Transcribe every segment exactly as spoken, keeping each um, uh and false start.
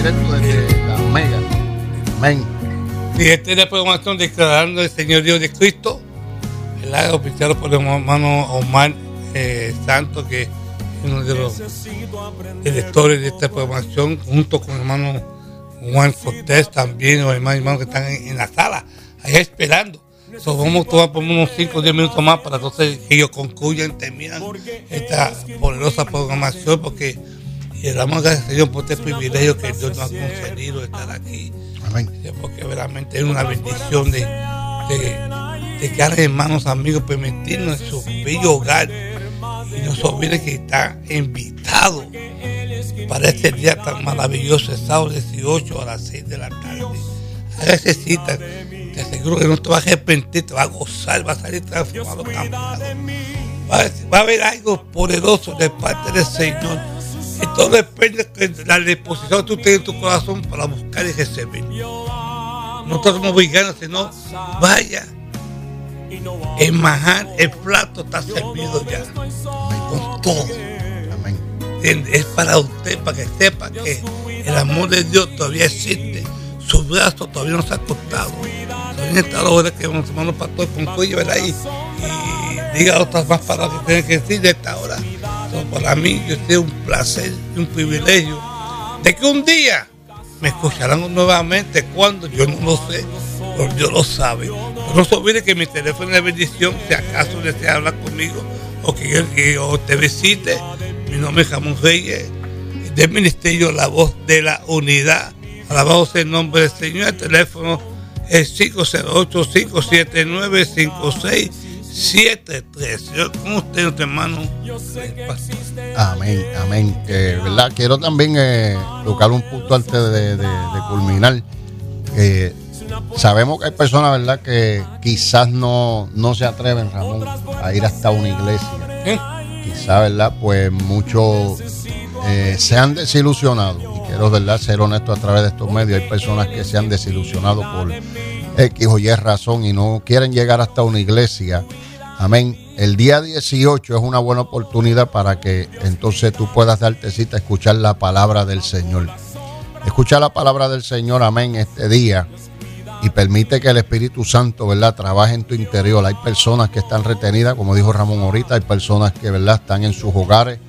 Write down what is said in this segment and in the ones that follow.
directo desde la Mega. Amén. Y esta es la programación declarando el Señor Dios de Cristo, el área oficial por el hermano Omar eh, Santos, que es uno de los directores de esta programación, junto con el hermano Juan Cortés, también los hermanos, hermanos que están en, en la sala, allá esperando. So, vamos a tomar por unos cinco o diez minutos más para entonces que ellos concluyan, terminan esta poderosa programación, porque le damos gracias al Señor por este privilegio que Dios nos ha concedido de estar aquí. Amén. Porque verdaderamente es una bendición de, de, de cada hermanos, amigos, permitirnos en su bello hogar. Y no se olvide que está invitado para este día tan maravilloso, el sábado dieciocho a las seis de la tarde. Haga esa cita, te aseguro que no te vas a arrepentir, te vas a gozar, vas a salir transformado, cambiado. Va a, va a haber algo poderoso de parte del Señor. Y todo depende de la disposición que tú tienes en tu corazón para buscar y recibir. No estamos obligando, sino vaya. El manjar, el plato está servido ya. Con todo. Amén. Es para usted, para que sepa que el amor de Dios todavía existe. Su brazo todavía no se ha cortado. Todavía está la hora que vamos a hermano pastor concluye, ¿verdad? Y, y diga otras más palabras que tienen que decir de esta hora. So, para mí, yo tengo un placer y un privilegio de que un día me escucharán nuevamente. Cuando yo no lo sé, pero Dios lo sabe. Pero no se olvide que mi teléfono de bendición, si acaso desea hablar conmigo o que yo, que yo te visite, mi nombre es Ramón Reyes, del Ministerio La Voz de la Unidad. Alabado sea el nombre del Señor. El teléfono es cinco cero ocho, cinco siete nueve, cinco seis siete tres. Yo con usted, nuestro hermano. Amén, amén. Eh, ¿verdad? Quiero también eh, tocar un punto antes de, de, de culminar. Eh, sabemos que hay personas, ¿verdad?, que quizás no, no se atreven, Ramón, a ir hasta una iglesia. ¿Eh? Quizás, ¿verdad?, pues muchos eh, se han desilusionado. Y quiero, ¿verdad?, ser honesto a través de estos medios. Hay personas que se han desilusionado por X o Y razón y no quieren llegar hasta una iglesia. Amén. El día dieciocho es una buena oportunidad para que entonces tú puedas darte cita a escuchar la palabra del Señor. Escucha la palabra del Señor, amén, este día, y permite que el Espíritu Santo, ¿verdad?, trabaje en tu interior. Hay personas que están retenidas, como dijo Ramón ahorita, hay personas que, ¿verdad?, están en sus hogares,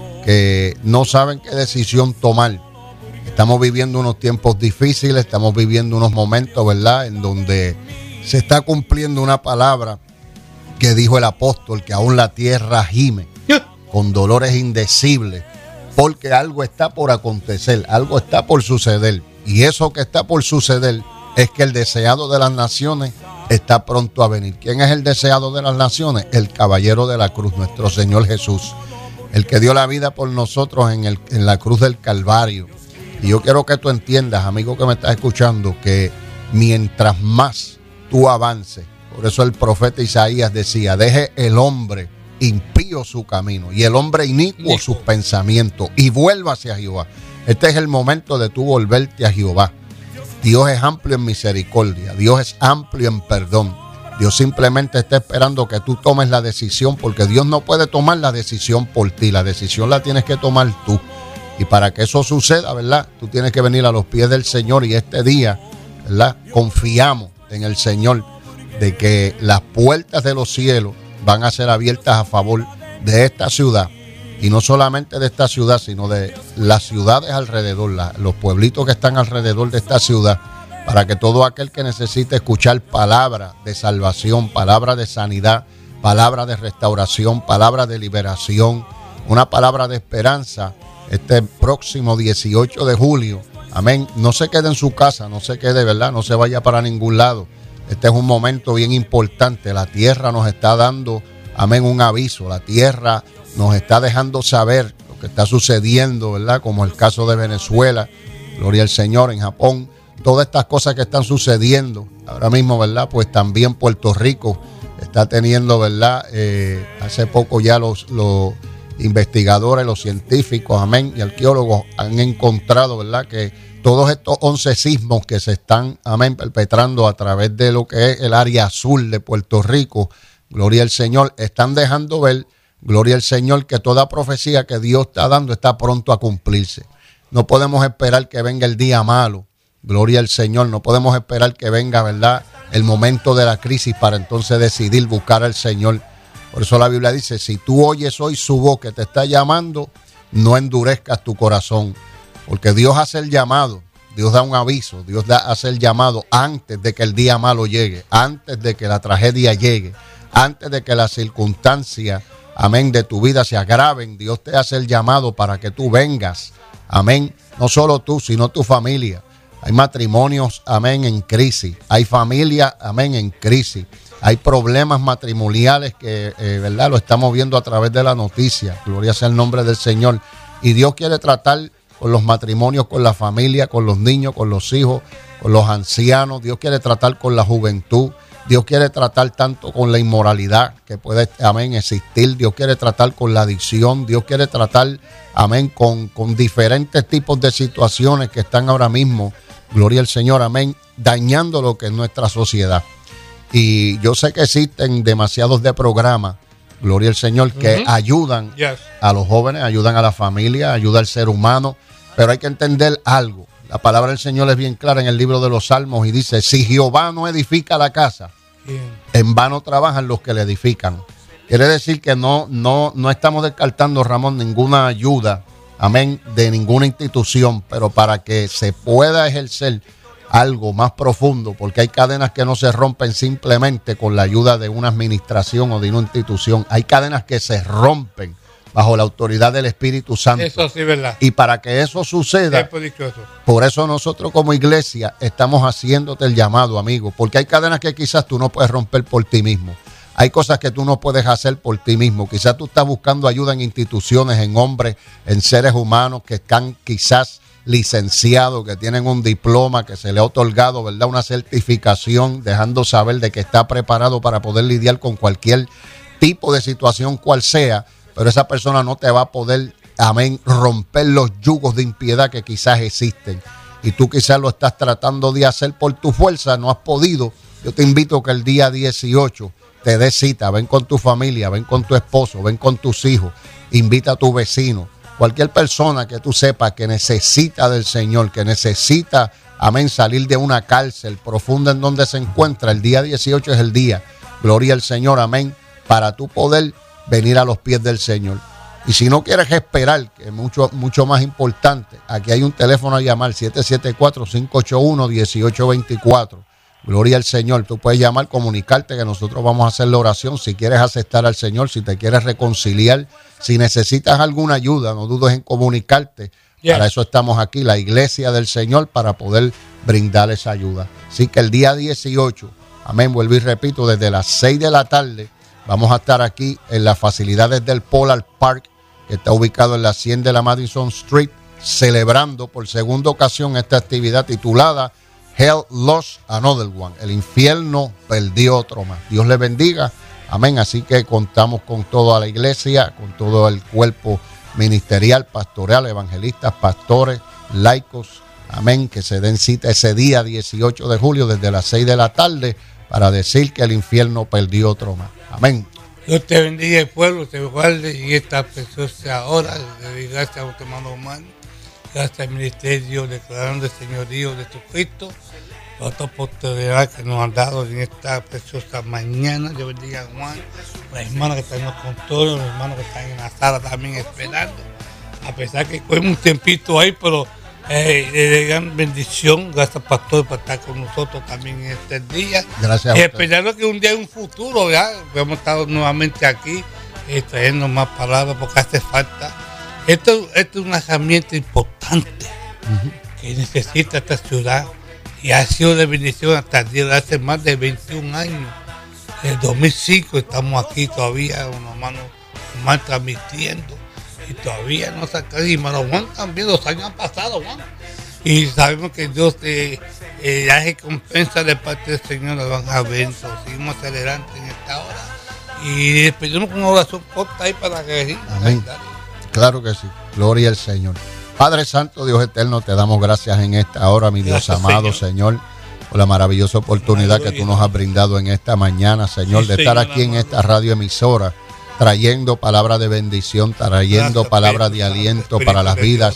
que no saben qué decisión tomar. Estamos viviendo unos tiempos difíciles, estamos viviendo unos momentos, ¿verdad?, en donde se está cumpliendo una palabra que dijo el apóstol, que aún la tierra gime con dolores indecibles, porque algo está por acontecer, algo está por suceder. Y eso que está por suceder es que el deseado de las naciones está pronto a venir. ¿Quién es el deseado de las naciones? El caballero de la cruz, nuestro Señor Jesús, el que dio la vida por nosotros en, el, en la cruz del Calvario. Y yo quiero que tú entiendas, amigo que me estás escuchando, que mientras más tú avances, por eso el profeta Isaías decía, deje el hombre impío su camino y el hombre inicuo sus pensamientos y vuelva hacia Jehová. Este es el momento de tú volverte a Jehová. Dios es amplio en misericordia, Dios es amplio en perdón. Dios simplemente está esperando que tú tomes la decisión, porque Dios no puede tomar la decisión por ti, la decisión la tienes que tomar tú. Y para que eso suceda, ¿verdad?, tú tienes que venir a los pies del Señor, y este día, ¿verdad?, confiamos en el Señor de que las puertas de los cielos van a ser abiertas a favor de esta ciudad, y no solamente de esta ciudad, sino de las ciudades alrededor, la, los pueblitos que están alrededor de esta ciudad, para que todo aquel que necesite escuchar palabra de salvación, palabra de sanidad, palabra de restauración, palabra de liberación, una palabra de esperanza, este próximo dieciocho de julio, amén, no se quede en su casa, no se quede, ¿verdad?, no se vaya para ningún lado. Este es un momento bien importante. La tierra nos está dando, amén, un aviso. La tierra nos está dejando saber lo que está sucediendo, ¿verdad?, como el caso de Venezuela, gloria al Señor, en Japón, todas estas cosas que están sucediendo ahora mismo, ¿verdad? Pues también Puerto Rico está teniendo, ¿verdad? Eh, hace poco ya los, los investigadores, los científicos, amén, y arqueólogos han encontrado, ¿verdad?, que todos estos once sismos que se están, amén, perpetrando a través de lo que es el área azul de Puerto Rico, gloria al Señor, están dejando ver, gloria al Señor, que toda profecía que Dios está dando está pronto a cumplirse. No podemos esperar que venga el día malo. Gloria al Señor. No podemos esperar que venga, ¿verdad?, el momento de la crisis para entonces decidir buscar al Señor. Por eso la Biblia dice, si tú oyes hoy su voz que te está llamando, no endurezcas tu corazón. Porque Dios hace el llamado, Dios da un aviso, Dios da, hace el llamado antes de que el día malo llegue, antes de que la tragedia llegue, antes de que las circunstancias, amén, de tu vida se agraven. Dios te hace el llamado para que tú vengas, amén, no solo tú, sino tu familia. Hay matrimonios, amén, en crisis. Hay familias, amén, en crisis. Hay problemas matrimoniales que, eh, ¿verdad?, lo estamos viendo a través de la noticia. Gloria sea el nombre del Señor. Y Dios quiere tratar con los matrimonios, con la familia, con los niños, con los hijos, con los ancianos. Dios quiere tratar con la juventud. Dios quiere tratar tanto con la inmoralidad que puede, amén, existir. Dios quiere tratar con la adicción. Dios quiere tratar, amén, con, con diferentes tipos de situaciones que están ahora mismo, gloria al Señor, amén, dañando lo que es nuestra sociedad. Y yo sé que existen demasiados de programas, gloria al Señor, que uh-huh. ayudan yes. a los jóvenes, ayudan a la familia, ayudan al ser humano, pero hay que entender algo. La palabra del Señor es bien clara en el libro de los Salmos y dice, si Jehová no edifica la casa, bien, en vano trabajan los que le edifican. Quiere decir que no, no, no estamos descartando, Ramón, ninguna ayuda, amén, de ninguna institución, pero para que se pueda ejercer algo más profundo, porque hay cadenas que no se rompen simplemente con la ayuda de una administración o de una institución. Hay cadenas que se rompen bajo la autoridad del Espíritu Santo. Eso sí, ¿verdad? Y para que eso suceda, por eso nosotros como iglesia estamos haciéndote el llamado, amigo, porque hay cadenas que quizás tú no puedes romper por ti mismo. Hay cosas que tú no puedes hacer por ti mismo. Quizás tú estás buscando ayuda en instituciones, en hombres, en seres humanos que están quizás licenciados, que tienen un diploma, que se le ha otorgado, ¿verdad?, una certificación, dejando saber de que está preparado para poder lidiar con cualquier tipo de situación cual sea, pero esa persona no te va a poder, amén, romper los yugos de impiedad que quizás existen. Y tú quizás lo estás tratando de hacer por tu fuerza, no has podido. Yo te invito a que el día dieciocho te des cita, ven con tu familia, ven con tu esposo, ven con tus hijos, invita a tu vecino, cualquier persona que tú sepas que necesita del Señor, que necesita, amén, salir de una cárcel profunda en donde se encuentra. El día dieciocho es el día, gloria al Señor, amén, para tú poder venir a los pies del Señor. Y si no quieres esperar, que es mucho, mucho más importante, aquí hay un teléfono a llamar, siete siete cuatro, cinco ocho uno, uno ocho dos cuatro. Gloria al Señor. Tú puedes llamar, comunicarte que nosotros vamos a hacer la oración. Si quieres aceptar al Señor, si te quieres reconciliar, si necesitas alguna ayuda, no dudes en comunicarte. Yes. Para eso estamos aquí, la iglesia del Señor, para poder brindar esa ayuda. Así que el día dieciocho, amén, vuelvo y repito, desde las seis de la tarde, vamos a estar aquí en las facilidades del Polar Park, que está ubicado en la cien de la Madison Street, celebrando por segunda ocasión esta actividad titulada Hell Lost Another One. El infierno perdió otro más. Dios les bendiga. Amén. Así que contamos con toda la iglesia, con todo el cuerpo ministerial, pastoral, evangelistas, pastores, laicos. Amén. Que se den cita ese día dieciocho de julio desde las seis de la tarde para decir que el infierno perdió otro más. Amén. Dios te bendiga el pueblo, te guarde y esta preciosa hora. Le doy gracias a usted, hermano humano. Gracias al ministerio declarando el señorío de Jesucristo, por esta oportunidad que nos han dado en esta preciosa mañana. Dios bendiga a Juan, las hermanas que están en los controles, los hermanos que están en la sala también esperando. A pesar que cogemos un tiempito ahí, pero eh, de gran bendición. Gracias, pastor, por estar con nosotros también en este día. Gracias. Y esperando que un día en un futuro, ya, hemos estado nuevamente aquí, eh, trayendo más palabras porque hace falta. Esto, esto es una herramienta importante uh-huh. que necesita esta ciudad y ha sido de bendición hasta el día de hace más de veintiún años. En el dos mil cinco estamos aquí todavía, unos hermanos más transmitiendo y todavía no se acaba. Y hermano Juan también, los años han pasado, Juan. Y sabemos que Dios eh, eh, da recompensa de parte del Señor, nos van a ver. Seguimos adelante en esta hora y pedimos una oración corta ahí para que amén. Claro que sí, gloria al Señor. Padre Santo, Dios eterno, te damos gracias en esta hora, mi Dios gracias, amado, Señor. Señor, por la maravillosa oportunidad que tú nos has brindado en esta mañana, Señor, sí, de estar aquí en esta radioemisora, trayendo palabra de bendición, trayendo palabra de aliento para las vidas,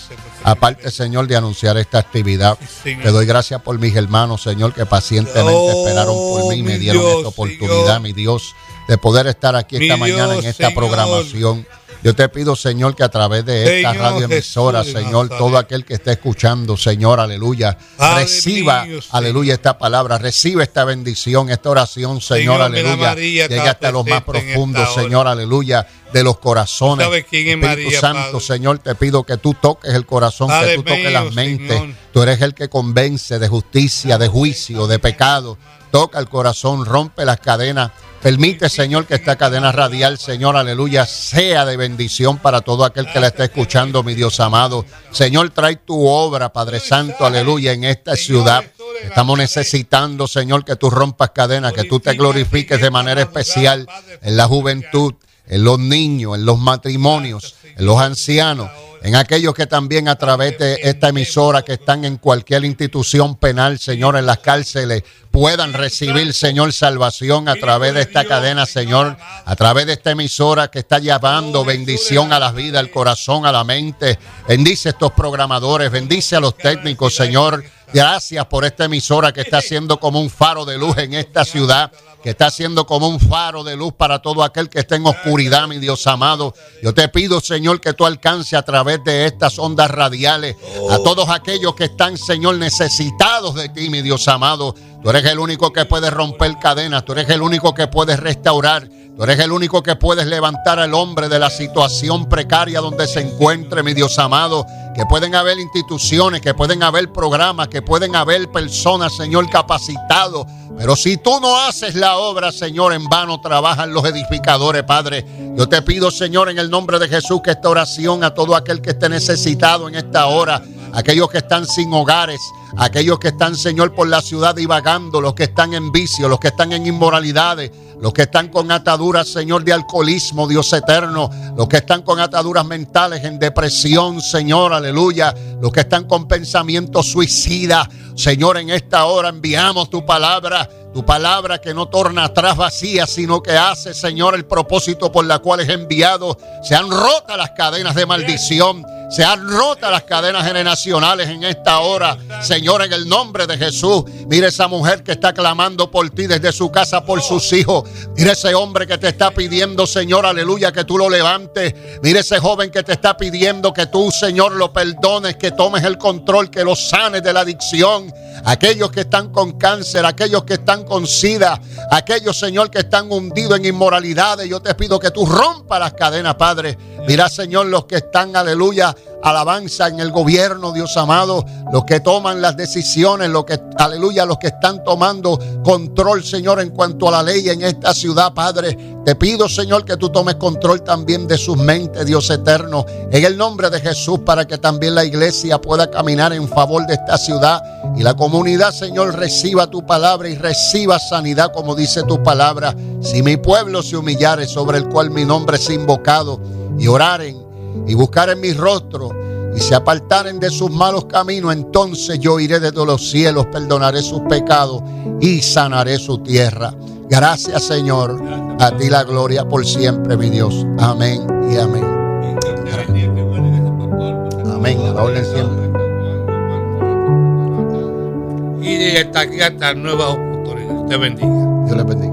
aparte, Señor, de anunciar esta actividad. Señor. Te doy gracias por mis hermanos, Señor, que pacientemente Oh, esperaron por mí y me mi dieron Dios, esta oportunidad, Señor. mi Dios, de poder estar aquí Mi esta mañana Dios, en esta Señor. programación. Yo te pido, Señor, que a través de esta Señor radioemisora, Jesús de Señor, Nazaret. todo aquel que esté escuchando, Señor, aleluya, Padre reciba, mío, Señor. aleluya, esta palabra, recibe esta bendición, esta oración, Señor, Señor, mira, aleluya, María llegue está hasta los más presente en profundos, esta hora. Señor, aleluya, de los corazones. ¿Sabe quién es Espíritu María, Santo, Padre? Señor, te pido que tú toques el corazón, Padre que tú toques mío, las mentes. Señor. Tú eres el que convence de justicia, de juicio, de pecado. Toca el corazón, rompe las cadenas. Permite, Señor, que esta cadena radial, Señor, aleluya, sea de bendición para todo aquel que la esté escuchando, mi Dios amado. Señor, trae tu obra, Padre Santo, aleluya, en esta ciudad. Estamos necesitando, Señor, que tú rompas cadenas, que tú te glorifiques de manera especial en la juventud, en los niños, en los matrimonios, en los ancianos, en aquellos que también a través de esta emisora que están en cualquier institución penal, Señor, en las cárceles, puedan recibir, Señor, salvación a través de esta cadena, Señor, a través de esta emisora que está llevando bendición a la vida, al corazón, a la mente. Bendice a estos programadores, bendice a los técnicos, Señor. Gracias por esta emisora que está siendo como un faro de luz en esta ciudad, que está siendo como un faro de luz para todo aquel que esté en oscuridad, mi Dios amado. Yo te pido, Señor, que tú alcances a través de estas ondas radiales a todos aquellos que están, Señor, necesitados de ti, mi Dios amado. Tú eres el único que puede romper cadenas, tú eres el único que puedes restaurar, tú eres el único que puedes levantar al hombre de la situación precaria donde se encuentre, mi Dios amado. Que pueden haber instituciones, que pueden haber programas, que pueden haber personas, Señor, capacitados. Pero si tú no haces la obra, Señor, en vano trabajan los edificadores, Padre. Yo te pido, Señor, en el nombre de Jesús, que esta oración a todo aquel que esté necesitado en esta hora, aquellos que están sin hogares, aquellos que están, Señor, por la ciudad divagando, los que están en vicio, los que están en inmoralidades, los que están con ataduras, Señor, de alcoholismo, Dios eterno, los que están con ataduras mentales, en depresión, Señor, aleluya, los que están con pensamientos suicidas, Señor, en esta hora enviamos tu palabra, tu palabra que no torna atrás vacía, sino que hace, Señor, el propósito por la cual es enviado. Se han roto las cadenas de maldición, se han roto las cadenas generacionales en esta hora, Señor, en el nombre de Jesús. Mira esa mujer que está clamando por ti desde su casa, por sus hijos. Mira ese hombre que te está pidiendo, Señor, aleluya, que tú lo levantes. Mira ese joven que te está pidiendo que tú, Señor, lo perdones, que tomes el control, que lo sanes de la adicción. Aquellos que están con cáncer, aquellos que están con sida, aquellos, Señor, que están hundidos en inmoralidades. Yo te pido que tú rompas las cadenas, Padre. Mira, Señor, los que están, aleluya, alabanza en el gobierno, Dios amado, los que toman las decisiones, los que, aleluya, los que están tomando control, Señor, en cuanto a la ley en esta ciudad, Padre. Te pido, Señor, que tú tomes control también de sus mentes, Dios eterno, en el nombre de Jesús, para que también la iglesia pueda caminar en favor de esta ciudad y la comunidad, Señor, reciba tu palabra y reciba sanidad, como dice tu palabra. Si mi pueblo se humillare, sobre el cual mi nombre es invocado, y oraren y buscaren mi rostro y se apartaren de sus malos caminos, entonces yo iré desde los cielos, perdonaré sus pecados y sanaré su tierra. Gracias, Señor. A ti la gloria por siempre, mi Dios. Amén y amén. Amén. A la orden siempre. Y de hasta aquí hasta nuevas oportunidades. Te bendiga. Dios les bendiga.